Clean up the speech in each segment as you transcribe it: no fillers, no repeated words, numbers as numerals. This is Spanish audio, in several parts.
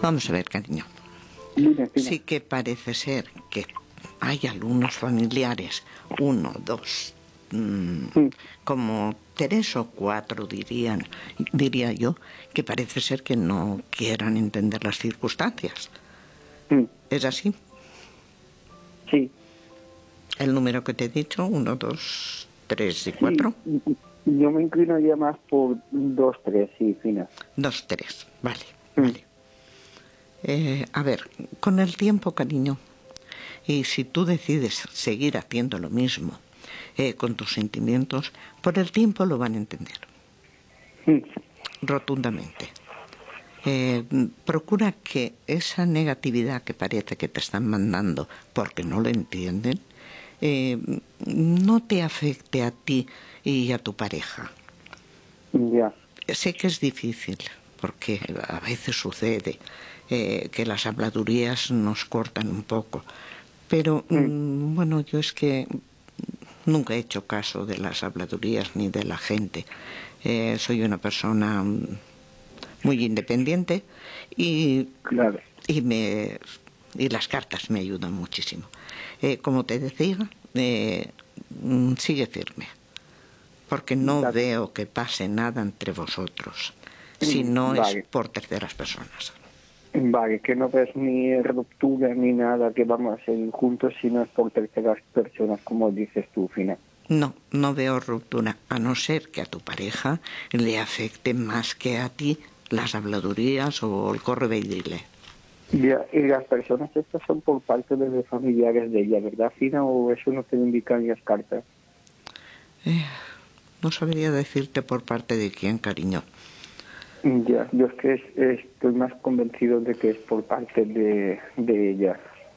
Vamos a ver, cariño. Dime. Sí que parece ser que hay algunos familiares, 1, 2, como 3 o 4 diría yo, que parece ser que no quieran entender las circunstancias. ¿Es así? Sí. El número que te he dicho, 1, 2, 3 y 4. Sí. Yo me inclinaría más por 2, 3, sí, Fina. 2, 3, vale, vale. A ver, con el tiempo, cariño, y si tú decides seguir haciendo lo mismo con tus sentimientos, por el tiempo lo van a entender. Rotundamente. Procura que esa negatividad que parece que te están mandando porque no lo entienden, no te afecte a ti y a tu pareja. Ya. Sé que es difícil, porque a veces sucede que las habladurías nos cortan un poco, pero bueno, yo es que nunca he hecho caso de las habladurías ni de la gente. Soy una persona muy independiente y, claro. y las cartas me ayudan muchísimo. Como te decía, sigue firme, porque no veo que pase nada entre vosotros, si no es por terceras personas. Vale, que no ves ni ruptura ni nada que vamos a seguir juntos si no es por terceras personas, como dices tú, Fina. No veo ruptura, a no ser que a tu pareja le afecte más que a ti las habladurías o el corre y dile. Ya, y las personas estas son por parte de los familiares de ella, ¿verdad, Fina? ¿O eso no te lo indican las cartas? No sabría decirte por parte de quién, cariño. Ya, yo es que estoy más convencido de que es por parte de ella.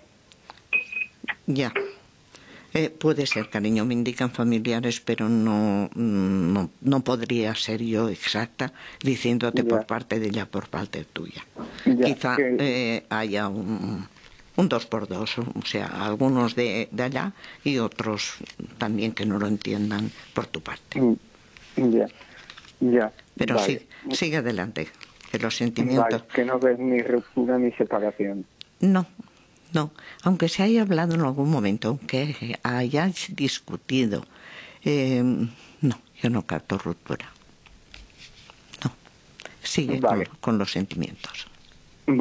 Ya. Puede ser, cariño, me indican familiares, pero no podría ser yo exacta diciéndote por parte de ella, por parte tuya. Quizá haya un 2 por 2, o sea, algunos de allá y otros también que no lo entiendan por tu parte. Ya. Pero vale. sigue adelante, que los sentimientos... Vale, que no ves ni ruptura ni separación. No, aunque se haya hablado en algún momento, aunque hayáis discutido, no, yo no capto ruptura. No, sigue con los sentimientos.